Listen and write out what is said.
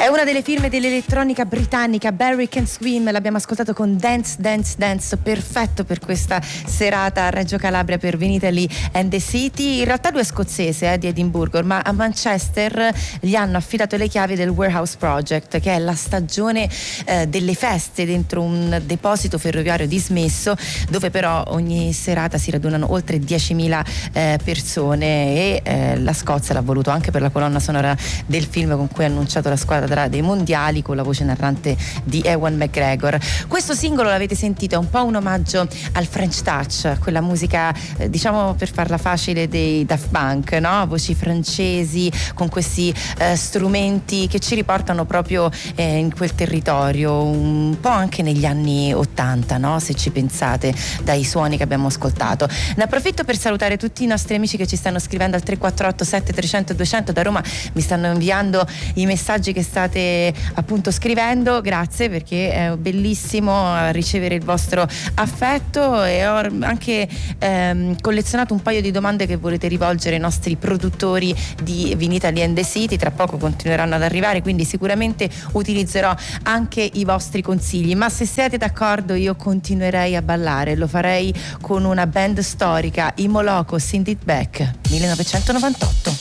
È una delle firme dell'elettronica britannica, Barry Can Swim. L'abbiamo ascoltato con Dance Dance Dance, perfetto per questa serata a Reggio Calabria per Vinitaly and the City. In realtà lui è scozzese, di Edimburgo, ma a Manchester gli hanno affidato le chiavi del Warehouse Project, che è la stagione delle feste dentro un deposito ferroviario dismesso, dove però ogni serata si radunano oltre 10.000 persone, e la Scozia l'ha voluto anche per la colonna sonora del film con cui ha annunciato la squadra dei mondiali, con la voce narrante di Ewan McGregor. Questo singolo, l'avete sentito, è un po' un omaggio al French Touch, quella musica diciamo, per farla facile, dei Daft Punk, no? Voci francesi con questi strumenti che ci riportano proprio in quel territorio, un po' anche negli anni 80, no? Se ci pensate, dai suoni che abbiamo ascoltato. Ne approfitto per salutare tutti i nostri amici che ci stanno scrivendo al 348 7300 200 da Roma. Mi stanno inviando i messaggi che state appunto scrivendo, grazie, perché è bellissimo ricevere il vostro affetto, e ho anche collezionato un paio di domande che volete rivolgere ai nostri produttori di Vinitaly and the City. Tra poco continueranno ad arrivare, quindi sicuramente utilizzerò anche i vostri consigli, ma se siete d'accordo io continuerei a ballare. Lo farei con una band storica, i Moloko, Send It Back 1998.